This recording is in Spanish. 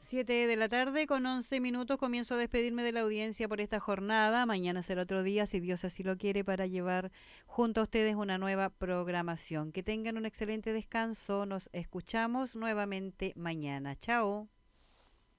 7 de la tarde con 11 minutos. Comienzo a despedirme de la audiencia por esta jornada. Mañana será otro día, si Dios así lo quiere, para llevar junto a ustedes una nueva programación. Que tengan un excelente descanso. Nos escuchamos nuevamente mañana. Chao.